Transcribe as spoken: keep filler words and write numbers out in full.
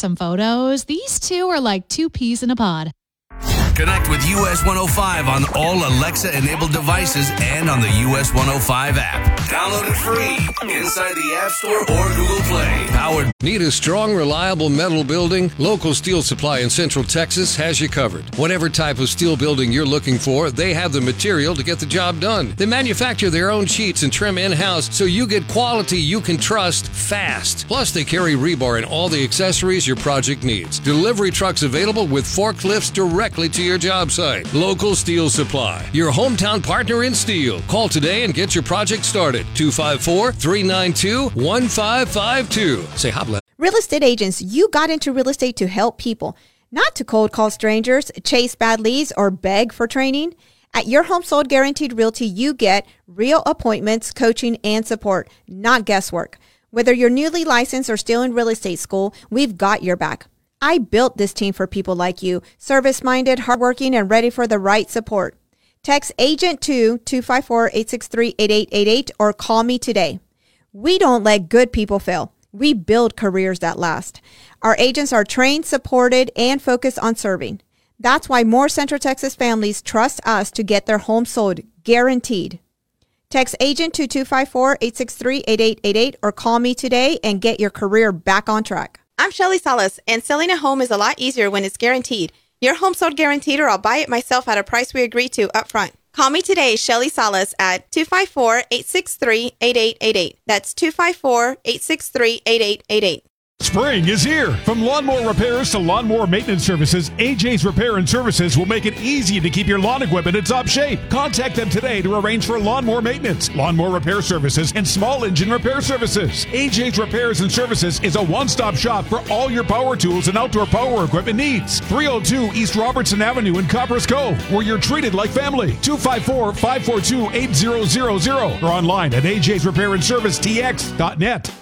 some photos. These two are like two peas in a pod. Connect with U S one oh five on all Alexa-enabled devices and on the U S one oh five app. Download it free inside the App Store or Google Play. Powered. Need a strong, reliable metal building? Local Steel Supply in Central Texas has you covered. Whatever type of steel building you're looking for, they have the material to get the job done. They manufacture their own sheets and trim in-house so you get quality you can trust fast. Plus, they carry rebar and all the accessories your project needs. Delivery trucks available with forklifts directly to your job site. Local Steel Supply, your hometown partner in steel. Call today and get your project started. two five four, three nine two, one five five two. Say hopla. Real estate agents, you got into real estate to help people, not to cold call strangers, chase bad leads, or beg for training. At Your Home Sold Guaranteed Realty, you get real appointments, coaching, and support, not guesswork. Whether you're newly licensed or still in real estate school, we've got your back. I built this team for people like you, service-minded, hardworking, and ready for the right support. Text agent to two five four, eight six three, eight eight eight eight or call me today. We don't let good people fail. We build careers that last. Our agents are trained, supported, and focused on serving. That's why more Central Texas families trust us to get their home sold, guaranteed. Text agent to two five four, eight six three, eight eight eight eight or call me today and get your career back on track. I'm Shelly Salas, and selling a home is a lot easier when it's guaranteed. Your home sold guaranteed, or I'll buy it myself at a price we agree to up front. Call me today, Shelly Salas, at two five four, eight six three, eight eight eight eight. That's two five four, eight six three, eight eight eight eight. Spring is here. From lawnmower repairs to lawnmower maintenance services, A J's Repair and Services will make it easy to keep your lawn equipment in top shape. Contact them today to arrange for lawnmower maintenance, lawnmower repair services, and small engine repair services. A J's Repairs and Services is a one-stop shop for all your power tools and outdoor power equipment needs. three oh two East Robertson Avenue in Copperas Cove, where you're treated like family. two five four, five four two, eight zero zero zero or online at A J's Repair and Service T X dot net.